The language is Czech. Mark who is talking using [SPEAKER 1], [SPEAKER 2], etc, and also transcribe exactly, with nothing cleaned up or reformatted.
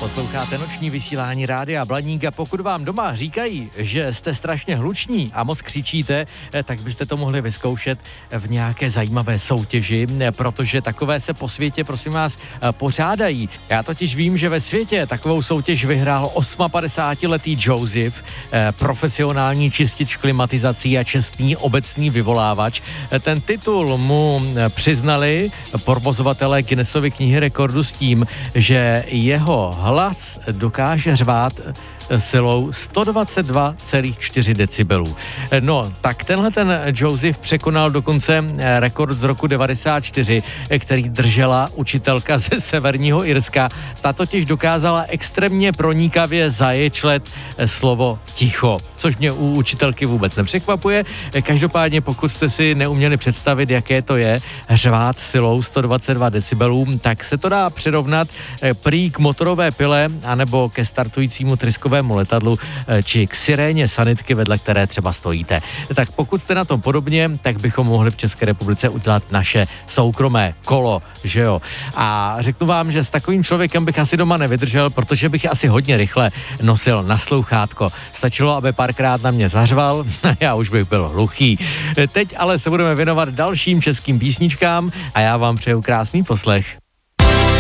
[SPEAKER 1] Posloucháte noční vysílání Rádia Blaník a pokud vám doma říkají, že jste strašně hluční a moc křičíte, tak byste to mohli vyzkoušet v nějaké zajímavé soutěži, protože takové se po světě, prosím vás, pořádají. Já totiž vím, že ve světě takovou soutěž vyhrál osmapadesátiletý Joseph, profesionální čistič klimatizací a čestný obecný vyvolávač. Ten titul mu přiznali provozovatelé Guinnessovy knihy rekordů s tím, že jeho hlas dokáže řvát silou sto dvacet dva celá čtyři decibelů. No, tak tenhle ten Joseph překonal dokonce rekord z roku devadesát čtyři, který držela učitelka ze Severního Irska. Ta totiž dokázala extrémně pronikavě zaječlet slovo ticho, což mě u učitelky vůbec nepřekvapuje. Každopádně, pokud jste si neuměli představit, jaké to je řvát silou sto dvacet dva decibelů, tak se to dá přirovnat prý k motorové pile anebo ke startujícímu tryskovému letadlu či k siréně sanitky, vedle které třeba stojíte. Tak pokud jste na tom podobně, tak bychom mohli v České republice udělat naše soukromé kolo, že jo. A řeknu vám, že s takovým člověkem bych asi doma nevydržel, protože bych asi hodně rychle nosil naslouchátko. Stačilo, aby párkrát na mě zařval, já už bych byl hluchý. Teď ale se budeme věnovat dalším českým písničkám a já vám přeju krásný poslech.